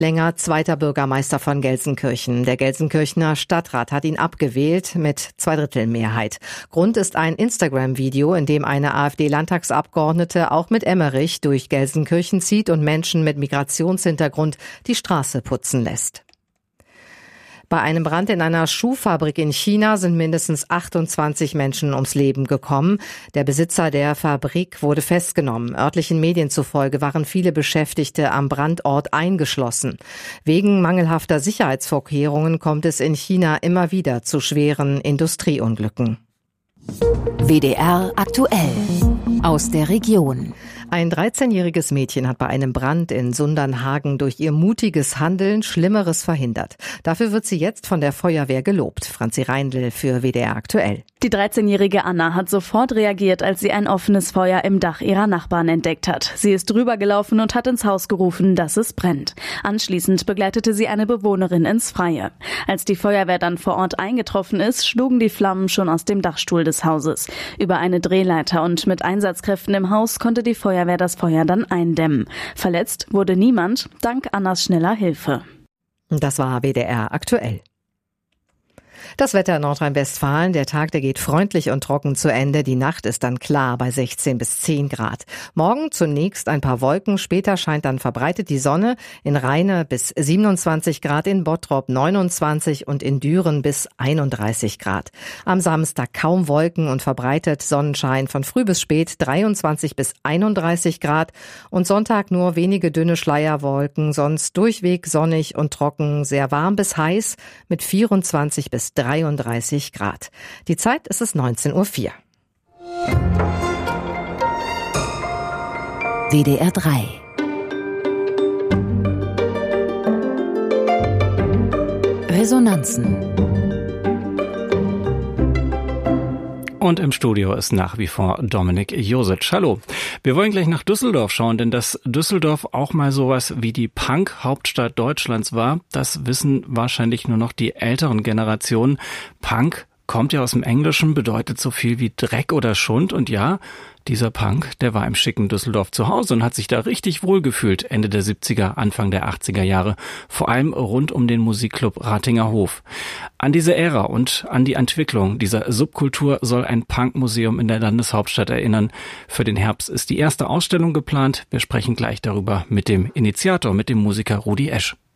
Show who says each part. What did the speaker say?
Speaker 1: länger zweiter Bürgermeister von Gelsenkirchen. Der Gelsenkirchener Stadtrat hat ihn abgewählt mit 2/3 Mehrheit. Grund ist ein Instagram-Video, in dem eine AfD-Landtagsabgeordnete auch mit Emmerich durch Gelsenkirchen zieht und Menschen mit Migrationshintergrund die Straße putzen lässt. Bei einem Brand in einer Schuhfabrik in China sind mindestens 28 Menschen ums Leben gekommen. Der Besitzer der Fabrik wurde festgenommen. Örtlichen Medien zufolge waren viele Beschäftigte am Brandort eingeschlossen. Wegen mangelhafter Sicherheitsvorkehrungen kommt es in China immer wieder zu schweren Industrieunglücken.
Speaker 2: WDR aktuell aus der Region.
Speaker 1: Ein 13-jähriges Mädchen hat bei einem Brand in Sundernhagen durch ihr mutiges Handeln Schlimmeres verhindert. Dafür wird sie jetzt von der Feuerwehr gelobt. Franzi Reindl für WDR aktuell.
Speaker 3: Die 13-jährige Anna hat sofort reagiert, als sie ein offenes Feuer im Dach ihrer Nachbarn entdeckt hat. Sie ist drüber gelaufen und hat ins Haus gerufen, dass es brennt. Anschließend begleitete sie eine Bewohnerin ins Freie. Als die Feuerwehr dann vor Ort eingetroffen ist, schlugen die Flammen schon aus dem Dachstuhl des Hauses. Über eine Drehleiter und mit Einsatzkräften im Haus konnte die Feuerwehr das Feuer dann eindämmen. Verletzt wurde niemand, dank Annas schneller Hilfe.
Speaker 1: Das war WDR aktuell. Das Wetter in Nordrhein-Westfalen, der Tag, der geht freundlich und trocken zu Ende. Die Nacht ist dann klar bei 16 bis 10 Grad. Morgen zunächst ein paar Wolken, später scheint dann verbreitet die Sonne. In Rheine bis 27 Grad, in Bottrop 29 und in Düren bis 31 Grad. Am Samstag kaum Wolken und verbreitet Sonnenschein von früh bis spät 23 bis 31 Grad. Und Sonntag nur wenige dünne Schleierwolken, sonst durchweg sonnig und trocken, sehr warm bis heiß mit 24 bis 33 Grad. Die Zeit ist es 19:04 Uhr.
Speaker 2: WDR 3 Resonanzen.
Speaker 4: Und im Studio ist nach wie vor Dominik Josic. Hallo. Wir wollen gleich nach Düsseldorf schauen, denn dass Düsseldorf auch mal sowas wie die Punk-Hauptstadt Deutschlands war, das wissen wahrscheinlich nur noch die älteren Generationen. Punk kommt ja aus dem Englischen, bedeutet so viel wie Dreck oder Schund. Und ja, dieser Punk, der war im schicken Düsseldorf zu Hause und hat sich da richtig wohl gefühlt, Ende der 70er, Anfang der 80er Jahre. Vor allem rund um den Musikclub Ratinger Hof. An diese Ära und an die Entwicklung dieser Subkultur soll ein Punkmuseum in der Landeshauptstadt erinnern. Für den Herbst ist die erste Ausstellung geplant. Wir sprechen gleich darüber mit dem Initiator, mit dem Musiker Rudi Esch.